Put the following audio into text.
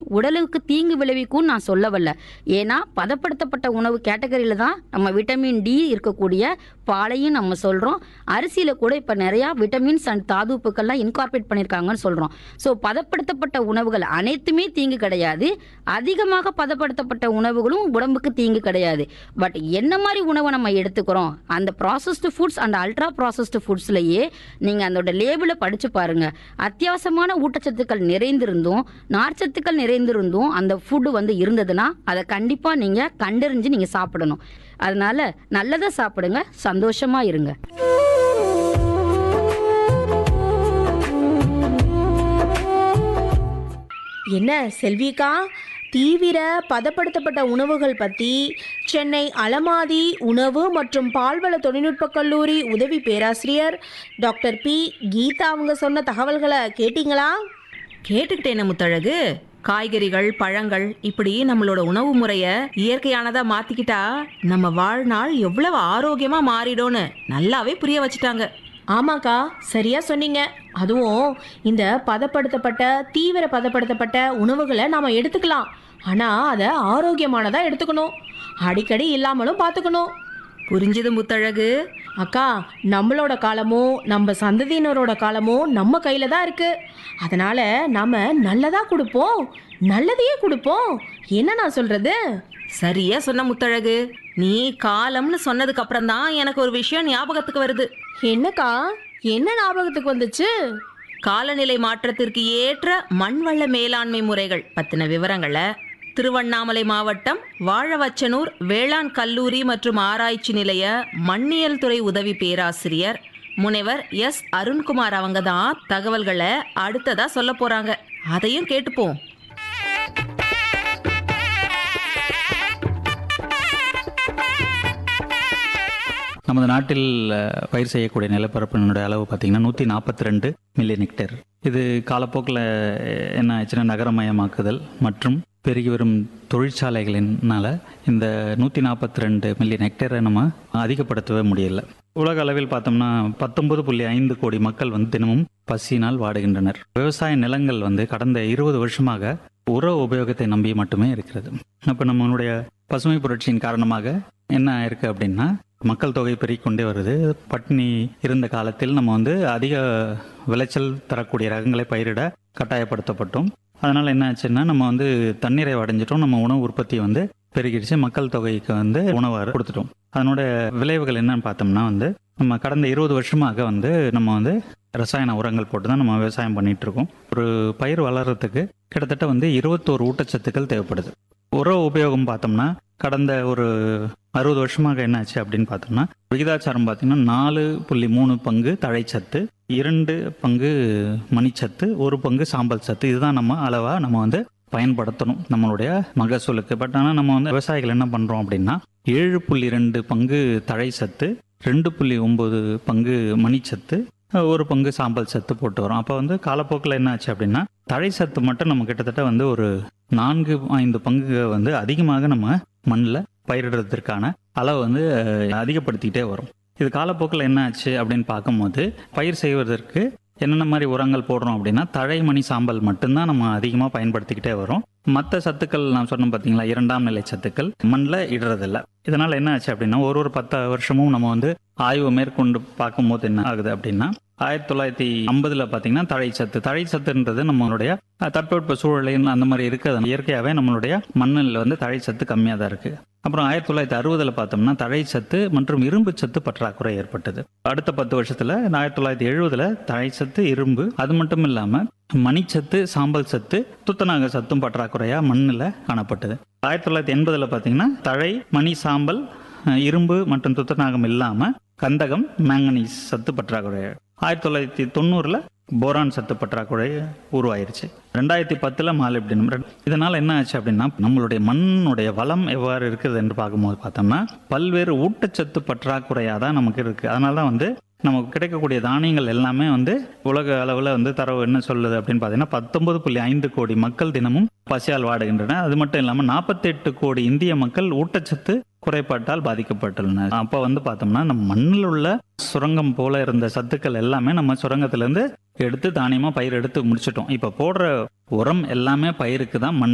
உடலுக்கு தீங்கு விளைவிக்கும்னு நான் சொல்ல வரல. ஏன்னா பதப்படுத்தப்பட்ட உணவு கேட்டகரியில தான் நம்ம விட்டமின் டி இருக்கக்கூடிய பாலையும் நம்ம சொல்றோம். அரிசியில கூட இப்ப நிறைய விட்டமின்ஸ் அண்ட் தாதுப்புக்கள்லாம் இன்கார்பரேட் பண்ணியிருக்காங்கன்னு சொல்றோம். ஸோ பதப்படுத்தப்பட்ட உணவுகள் அனைத்துமே தீங்கு கிடையாது. அதிகமாக பதப்படுத்தப்பட்ட உணவுகளும் உடம்புக்கு தீங்கு கிடையாது. பட் என்ன மாதிரி உணவை நம்ம எடுத்துக்கிறோம், அந்த processed foods and ultra processed ஃபுட்ஸ்லயே நீங்க அதோட லேபிளை படிச்சு பாருங்க. அத்தியாவசியமான ஊட்டச்சத்துக்கள் நிறைந்திருந்தும் நார்ச்சத்துக்கள் நிறைந்திருந்தும் அந்த ஃபுட்டு இருந்ததுன்னா அதை கண்டிப்பா நீங்க கண்டறிஞ்சு நீங்க சாப்பிடணும். அதனால நல்லதை சாப்பிடுங்க, சந்தோஷமா இருங்க. என்ன செல்விக்கா, தீவிர பதப்படுத்தப்பட்ட உணவுகள் பற்றி சென்னை அலமாதி உணவு மற்றும் பால்வள தொழில்நுட்ப கல்லூரி உதவி பேராசிரியர் டாக்டர் பி கீதா அவங்க சொன்ன தகவல்களை கேட்டிங்களா? கேட்டுக்கிட்டேன முத்தழகு. காய்கறிகள், பழங்கள் இப்படி நம்மளோட உணவு முறைய இயற்கையானதா மாத்திக்கிட்டா நம்ம வாழ்நாள் எவ்வளவு ஆரோக்கியமா மாறிடும்னு நல்லாவே புரிய வச்சுட்டாங்க. ஆமாக்கா, சரியா சொன்னீங்க. அதுவும் இந்த தீவிர பதப்படுத்தப்பட்ட உணவுகளை நாம எடுத்துக்கலாம். ஆனால் அதை ஆரோக்கியமானதாக எடுத்துக்கணும், அடிக்கடி இல்லாமலும் பார்த்துக்கணும். புரிஞ்சது முத்தழகு. அக்கா, நம்மளோட காலமும் நம்ம சந்ததியினரோட காலமும் நம்ம கையில் தான் இருக்கு. அதனால நாம நல்லதா கொடுப்போம், நல்லதையே கொடுப்போம். என்ன நான் சொல்றது? சரியா சொன்ன முத்தழகு. நீ காலம்னு சொன்னதுக்கு அப்புறம் தான் எனக்கு ஒரு விஷயம் ஞாபகத்துக்கு வருது. என்னக்கா, என்ன ஞாபகத்துக்கு வந்துச்சு? காலநிலை மாற்றத்திற்கு ஏற்ற மண்வள மேலாண்மை முறைகள் பத்தின விவரங்களை திருவண்ணாமலை மாவட்டம் வாழவச்சனூர் வேளாண் கல்லூரி மற்றும் ஆராய்ச்சி நிலைய மண்ணியல் துறை உதவி பேராசிரியர் முனைவர் எஸ் அருண்குமார் அவங்க தான் தகவல்களை அடுத்ததா சொல்ல போறாங்க. அதையும் கேட்டுப்போம். நமது நாட்டில் பயிர் செய்யக்கூடிய நிலப்பரப்பினுடைய அளவு பார்த்திங்கன்னா 142 மில்லியன் ஹெக்டேர். இது காலப்போக்கில் என்ன ஆச்சுன்னா நகரமயமாக்குதல் மற்றும் பெருகி வரும் தொழிற்சாலைகளினால இந்த 142 மில்லியன் ஹெக்டேரை நம்ம அதிகப்படுத்தவே முடியல. உலக அளவில் பார்த்தோம்னா 19.5 கோடி மக்கள் தினமும் பசியினால் வாடுகின்றனர். விவசாய நிலங்கள் கடந்த 20 வருஷமாக உர உபயோகத்தை நம்பி மட்டுமே இருக்கிறது. அப்போ நம்மளுடைய பசுமை புரட்சியின் காரணமாக என்ன ஆயிருக்கு அப்படின்னா மக்கள் தொகை பெருகிக்கொண்டே வருது. பட்டினி இருந்த காலத்தில் நம்ம அதிக விளைச்சல் தரக்கூடிய ரகங்களை பயிரிட கட்டாயப்படுத்தப்பட்டோம். அதனால் என்ன ஆச்சுன்னா நம்ம தண்ணீரை அடைஞ்சிட்டோம். நம்ம உணவு உற்பத்தி பெருகிடுச்சு. மக்கள் தொகைக்கு உணவு கொடுத்துட்டோம். அதனோட விளைவுகள் என்னன்னு பார்த்தோம்னா நம்ம கடந்த 20 வருஷமாக நம்ம ரசாயன உரங்கள் போட்டு தான் நம்ம விவசாயம் பண்ணிட்டு இருக்கோம். ஒரு பயிர் வளர்றதுக்கு கிட்டத்தட்ட 21 ஊட்டச்சத்துக்கள் தேவைப்படுது. உர உபயோகம் பார்த்தோம்னா கடந்த ஒரு 60 வருஷமாக என்னாச்சு அப்படின்னு பார்த்தோம்னா விகிதாச்சாரம் பார்த்தீங்கன்னா 4.3 பங்கு தழைச்சத்து, 2 பங்கு மணிச்சத்து, 1 பங்கு சாம்பல் சத்து. இதுதான் நம்ம அளவா நம்ம பயன்படுத்தணும் நம்மளுடைய மகசூலுக்கு. பட் ஆனால் நம்ம விவசாயிகள் என்ன பண்றோம் அப்படின்னா 7.2 பங்கு தழை சத்து, 2.9 பங்கு மணிச்சத்து, 1 பங்கு சாம்பல் சத்து போட்டு வரோம். அப்போ காலப்போக்கில் என்ன ஆச்சு அப்படின்னா தழை சத்து மட்டும் நம்ம கிட்டத்தட்ட ஒரு 4-5 பங்கு அதிகமாக நம்ம மண்ணில் பயிரிடுறதுக்கான அளவு அதிகப்படுத்திக்கிட்டே வரும். இது காலப்போக்கில் என்ன ஆச்சு அப்படின்னு பார்க்கும்போது பயிர் செய்வதற்கு என்னென்ன மாதிரி உரங்கள் போடுறோம் அப்படின்னா தழை மணி சாம்பல் மட்டும்தான் நம்ம அதிகமாக பயன்படுத்திக்கிட்டே வரோம். மற்ற சத்துக்கள் நான் சொன்னோம் பார்த்தீங்களா, 2ஆம் நிலை சத்துக்கள் மண்ணில் இடுறதில்ல. இதனால் என்ன ஆச்சு அப்படின்னா ஒரு 10 வருஷமும் நம்ம ஆய்வு மேற்கொண்டு பார்க்கும்போது என்ன ஆகுது அப்படின்னா 1950 பார்த்தீங்கன்னா தழை சத்துன்றது நம்மளுடைய தட்பவெட்ப சூழலையும் அந்த மாதிரி இருக்கிறது இயற்கையாகவே நம்மளுடைய மண்ணில் தழை சத்து கம்மியாக தான் இருக்குது. அப்புறம் 1960 பார்த்தோம்னா தழை சத்து மற்றும் இரும்பு சத்து பற்றாக்குறை ஏற்பட்டது. அடுத்த 10 வருஷத்துல 1970 தழை சத்து, இரும்பு, அது மட்டும் இல்லாமல் மணிச்சத்து, சாம்பல் சத்து, துத்தநாக சத்தும் பற்றாக்குறையா மண்ணில் காணப்பட்டது. 1980 பார்த்தீங்கன்னா தழை, மணி, சாம்பல், இரும்பு மற்றும் துத்தநாகம் இல்லாம கந்தகம், மேங்கனீஸ் சத்து பற்றாக்குறை. 1990 போரான் சத்து பற்றாக்குறை உருவாயிருச்சு. 2010 மாலிப்டினம். இதனால என்ன ஆச்சு அப்படின்னா நம்மளுடைய மண்ணுடைய வளம் எவ்வாறு இருக்குது என்று பார்க்கும்போது பார்த்தோம்னா பல்வேறு ஊட்டச்சத்து பற்றாக்குறையாக தான் நமக்கு இருக்கு. அதனால தான் நமக்கு கிடைக்கக்கூடிய தானியங்கள் எல்லாமே உலக அளவில் தரவு என்ன சொல்லுது அப்படின்னு பார்த்தீங்கன்னா 19.5 கோடி மக்கள் தினமும் பசியால் வாடுகின்றன. அது மட்டும் இல்லாமல் 48 கோடி இந்திய மக்கள் ஊட்டச்சத்து குறைபாட்டால் பாதிக்கப்பட்டுள்ளனர். அப்போ பார்த்தோம்னா நம்ம மண்ணில் உள்ள சுரங்கம் போல இருந்த சத்துக்கள் எல்லாமே நம்ம சுரங்கத்திலேருந்து எடுத்து தானியமாக பயிர் எடுத்து முடிச்சிட்டோம். இப்போ போடுற உரம் எல்லாமே பயிருக்கு தான், மண்